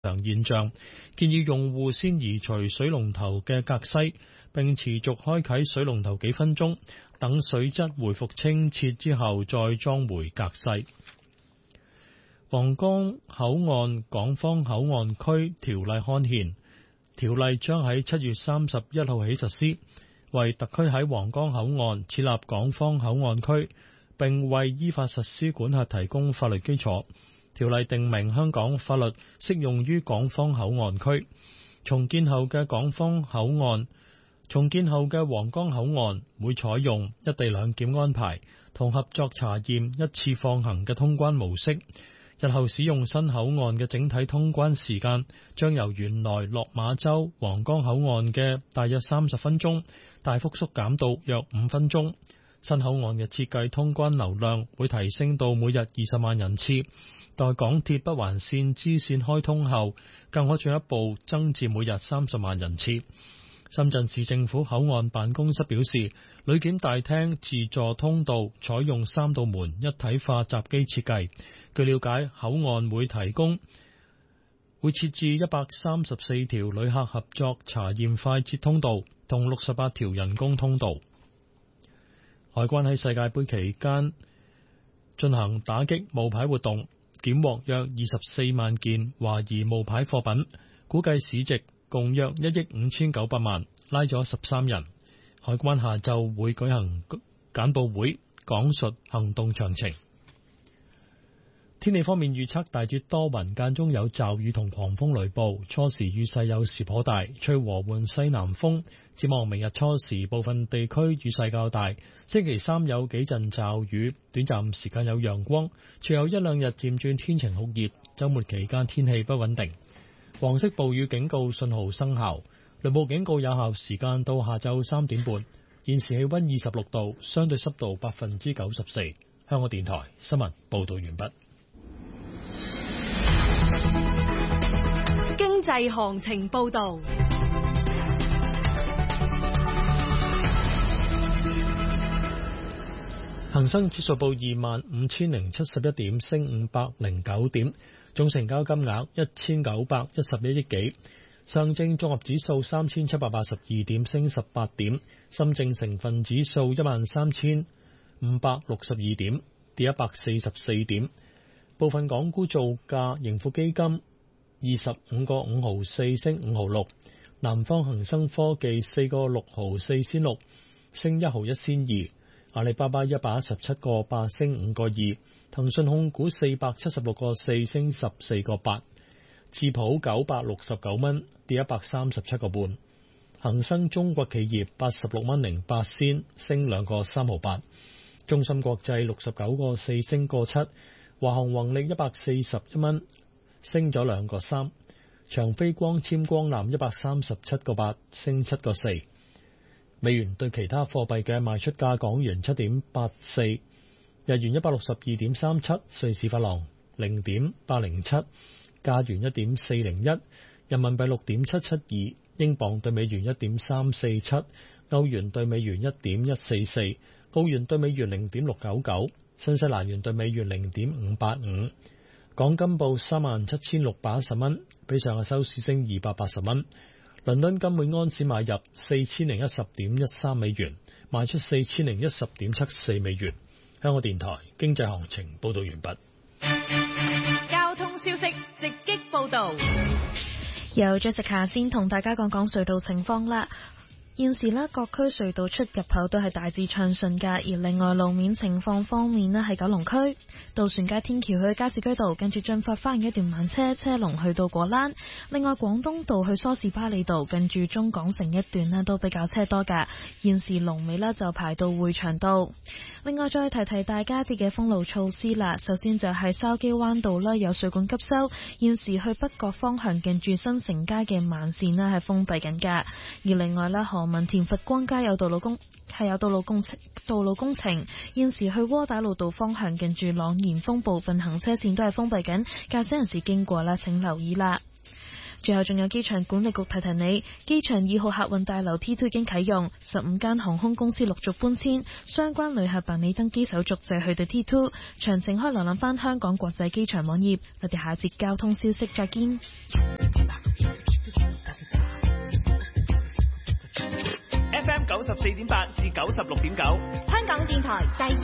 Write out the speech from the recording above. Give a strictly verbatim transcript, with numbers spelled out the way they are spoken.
常現象，建議用戶先移除水龍頭嘅隔篩，並持續開啟水龍頭幾分鐘，等水質回復清澈之後再裝回隔篩。皇崗口岸港方口岸區條例刊憲，條例將喺七月三十一號起實施，為特區喺皇崗口岸設立港方口岸區，並為依法實施管轄提供法律基礎。條例定明香港法律適用於港方口岸區。重建後嘅港方口岸，重建後嘅皇崗口岸會採用一地兩檢安排同合作查驗一次放行嘅通關模式。日後使用新口岸嘅整體通關時間將由原來落馬洲皇崗口岸嘅大約三十分鐘，大幅縮減到約五分鐘。新口岸嘅設計通關流量會提升到每日二十萬人次，待港鐵北環綫支綫開通後，更可進一步增至每日三十萬人次。深圳市政府口岸辦公室表示，旅檢大廳自助通道採用三道門一體化閘機設計。據了解，口岸會提供會設置一百三十四條旅客合作查驗快捷通道同六十八條人工通道。海關喺世界盃期間進行打擊冒牌活動，檢獲約二十四萬件懷疑冒牌貨品，估計市值共約一億五千九百萬，拉咗十三人。海關下晝會舉行簡報會，講述行動詳情。天氣方面預測大致多雲，間中有驟雨同狂風雷暴，初時雨勢有時頗大，吹和緩西南風。展望明日初時部分地區雨勢較大，星期三有幾陣驟雨，短暫時間有陽光，隨後一兩日漸轉天晴酷熱，週末期間天氣不穩定。黃色暴雨警告信號生效，雷暴警告有效時間到下晝三點半。現時氣溫二十六度，相對濕度百分之九十四。香港電台新聞報道完畢。 經濟行情報道。 恒生指數報二萬五千零七十一點，升五百零九點，總成交金額一千九百一十一億幾。上證綜合指數三千七百八十二點，升十八點。深證成分指數一萬三千五百六十二點，跌一百四十四點。部分港股造價，盈富基金二十五個五毫四升五毫六，南方恒生科技四個六毫四仙六升一毫一仙二，阿里巴巴一百一十七個八升五個二，騰訊控股四百七十六個四升十四個八，智普九百六十九蚊跌一百三十七個半，恒生中國企業八十六蚊零八仙升兩個三毫八，中芯國際六十九個四升個七，華虹宏力一百四十一蚊升咗兩個三，長飛光纖光纜一百三十七個八升七個四。美元對其他貨幣嘅賣出價：港元七點八四，日元一百六十二點三七，瑞士法郎零點八零七，加元一點四零一，人民幣六點七七二，英鎊對美元一點三四七，歐元對美元一點一四四，澳元對美元零點六九九，新西蘭元對美元零點五八五。港金報三萬七千六百一十蚊，比上日收市升二百八十蚊。倫敦金每安士買入四千零一十點一三美元，賣出四千零一十點七四美元。香港電台經濟行情報道完畢。 交通消息直擊報道， 由 Jessica 先同大家講講隧道情況啦。現時呢，各區隧道出入口都係大致暢順㗎。而另外路面情況方面呢，係九龍區渡船街天橋去加士居道，跟住進發花園一段慢車，車龍去到果欄。另外廣東道去梳士巴利道，近住中港城一段呢都比較車多㗎。現時龍尾呢就排到會場道。另外再提提大家啲嘅封路措施啦。首先就係筲箕灣道啦，有水管急修，現時去北角方向近住新城街嘅慢線呢係封閉緊㗎。而另外呢，何文田佛光街有道路工係有道路工程，道路工程現時去窩打老道方向近住朗賢峰部分行車線都係封閉緊，駕駛人士經過啦請留意啦。 最後仲有機場管理局提提你，機場二號客運大樓 T 二 已經啟用，十五間航空公司陸續搬遷，相關旅客辦理登機手續就係去到 T 二。詳情可以瀏覽翻香港國際機場網頁。我哋下節交通消息再見。 F M 九十四點八至九十六點九， 香港電台第二